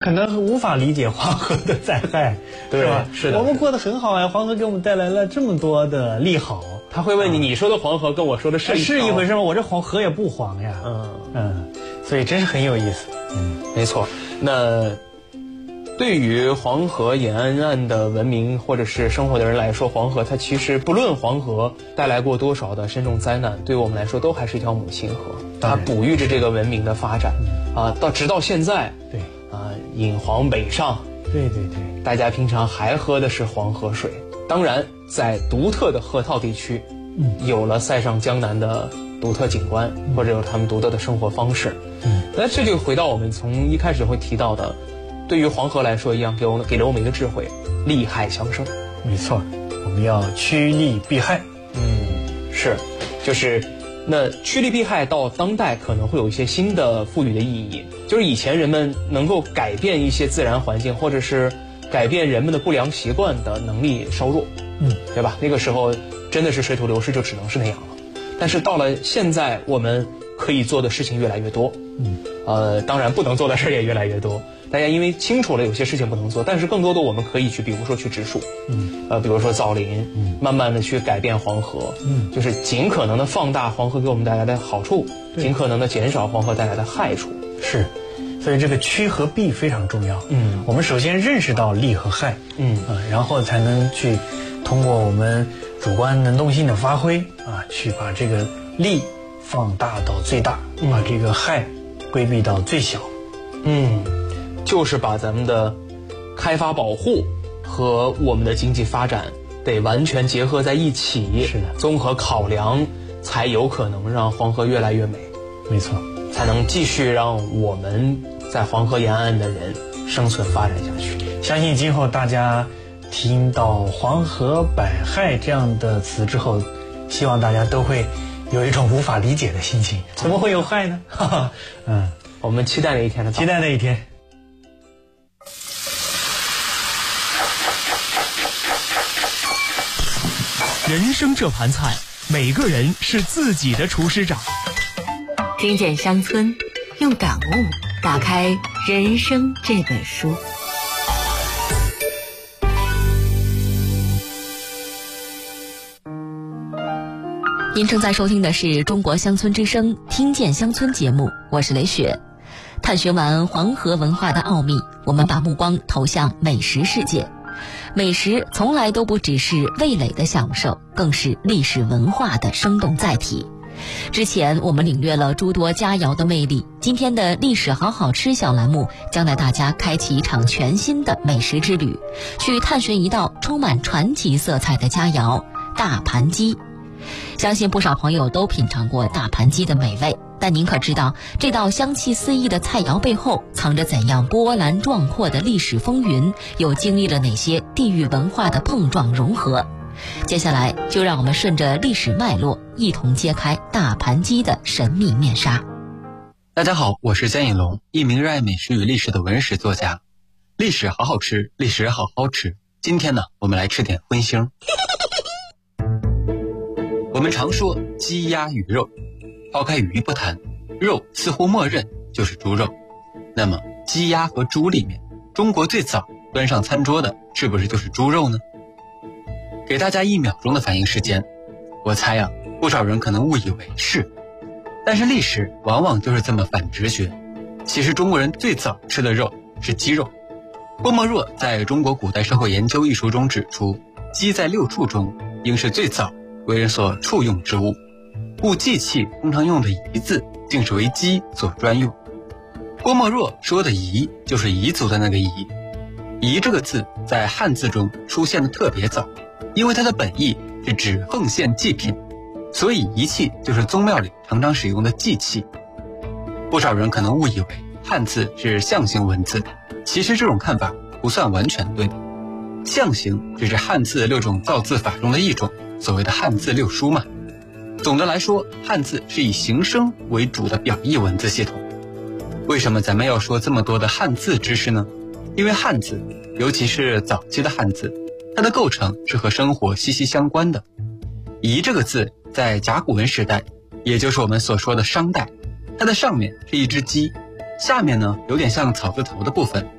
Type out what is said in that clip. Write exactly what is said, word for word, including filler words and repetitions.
可能无法理解黄河的灾害，是吧？ 是的， 我们过得很好呀，黄河给我们带来了这么多的利好。 他会问你，你说的黄河跟我说的是是一回事吗？我这黄河也不黄呀。 嗯嗯，所以真是很有意思。 嗯，没错。那对于黄河沿岸的文明或者是生活的人来说，黄河它其实不论黄河带来过多少的深重灾难，对我们来说都还是一条母亲河，它哺育着这个文明的发展。啊，到直到现在， 对啊，引黄北上， 对对对， 大家平常还喝的是黄河水。当然，在独特的河套地区，嗯，有了塞上江南的独特景观，嗯、或者有他们独特的生活方式。嗯，那这就回到我们从一开始会提到的，对于黄河来说一样，给我们给了我们一个智慧：利害相生。 没错，我们要趋利避害。 嗯，是，就是那趋利避害到当代可能会有一些新的赋予的意义，就是以前人们能够改变一些自然环境，或者是改变人们的不良习惯的能力稍弱，嗯，对吧？那个时候真的是水土流失，就只能是那样了。但是到了现在，我们可以做的事情越来越多，嗯，呃，当然不能做的事也越来越多。大家因为清楚了有些事情不能做，但是更多的我们可以去，比如说去植树，嗯，呃，比如说造林，嗯，慢慢的去改变黄河，嗯，就是尽可能的放大黄河给我们带来的好处，尽可能的减少黄河带来的害处。 是。所以这个趋和避非常重要。嗯，我们首先认识到利和害，嗯啊，然后才能去通过我们主观能动性的发挥啊，去把这个利放大到最大，嗯、把这个害规避到最小。 嗯，就是把咱们的开发保护和我们的经济发展得完全结合在一起， 是的， 综合考量，才有可能让黄河越来越美。 没错。 才能继续让我们在黄河沿岸的人生存发展下去。 相信今后大家听到黄河百害这样的词之后，希望大家都会有一种无法理解的心情。怎么会有害呢？哈哈，嗯， 我们期待那一天的， 期待那一天。 人生这盘菜，每个人是自己的厨师长。 听见乡村，用感悟打开人生这本书。您正在收听的是中国乡村之声听见乡村节目，我是雷雪。探寻完黄河文化的奥秘，我们把目光投向美食世界。美食从来都不只是味蕾的享受，更是历史文化的生动载体。之前我们领略了诸多佳肴的魅力，今天的历史好好吃小栏目将带大家开启一场全新的美食之旅，去探寻一道充满传奇色彩的佳肴——大盘鸡。相信不少朋友都品尝过大盘鸡的美味，但您可知道这道香气四溢的菜肴背后藏着怎样波澜壮阔的历史风云，又经历了哪些地域文化的碰撞融合？接下来就让我们顺着历史脉络，一同揭开大盘鸡的神秘面纱。 大家好，我是江颖龙，一名热爱美食与历史的文史作家。历史好好吃，历史好好吃。今天呢，我们来吃点荤腥。我们常说鸡鸭鱼肉，抛开鱼不谈，肉似乎默认就是猪肉。那么鸡鸭和猪里面，中国最早端上餐桌的是不是就是猪肉呢？给大家一秒钟的反应时间，我猜啊，不少人可能误以为是，但是历史往往就是这么反直觉。其实中国人最早吃的肉是鸡肉。郭沫若在《中国古代社会研究》一书中指出，鸡在六畜中应是最早为人所畜用之物，故祭器通常用的仪字竟是为鸡所专用。郭沫若说的仪就是彝族的那个彝，仪这个字在汉字中出现的特别早，因为它的本意是指奉献祭品，所以仪器就是宗庙里常常使用的祭器。不少人可能误以为汉字是象形文字，其实这种看法不算完全对的。象形只是汉字六种造字法中的一种，所谓的汉字六书嘛。总的来说，汉字是以形声为主的表意文字系统。为什么咱们要说这么多的汉字知识呢？因为汉字，尤其是早期的汉字，它的构成是和生活息息相关的。仪这个字在甲骨文时代，也就是我们所说的商代，它的上面是一只鸡，下面呢有点像草字头的部分